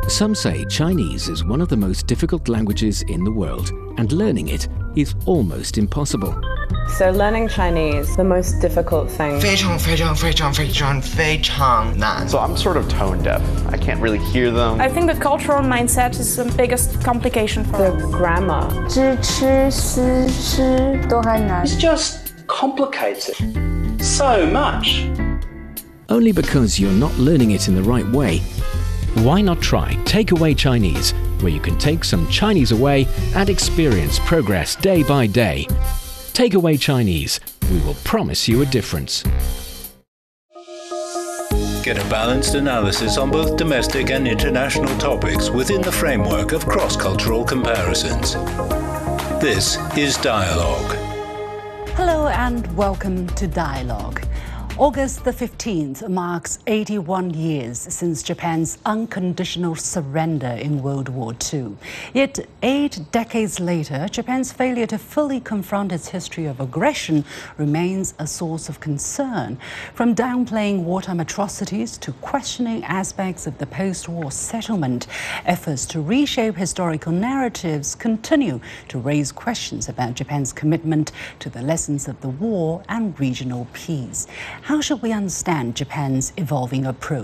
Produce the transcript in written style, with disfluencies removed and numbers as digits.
Some say Chinese is one of the most difficult languages in the world, and learning it is almost impossible. So learning Chinese, the most difficult thing. 非常难. So I'm sort of tone deaf. I can't really hear them. I think the cultural mindset is the biggest complication for The us. grammar. 知吃思诗都还难。 It's just complicated so much. Only because you're not learning it in the right way. Why not try Takeaway Chinese, where you can take some Chinese away and experience progress day by day. Takeaway Chinese, we will promise you a difference. Get a balanced analysis on both domestic and international topics within the framework of cross-cultural comparisons. This is Dialogue. Hello and welcome to Dialogue. August the 15th marks 81 years since Japan's unconditional surrender in World War II. Yet 8 decades later, Japan's failure to fully confront its history of aggression remains a source of concern. From downplaying wartime atrocities to questioning aspects of the post-war settlement, efforts to reshape historical narratives continue to raise questions about Japan's commitment to the lessons of the war and regional peace. How should we understand Japan's evolving approach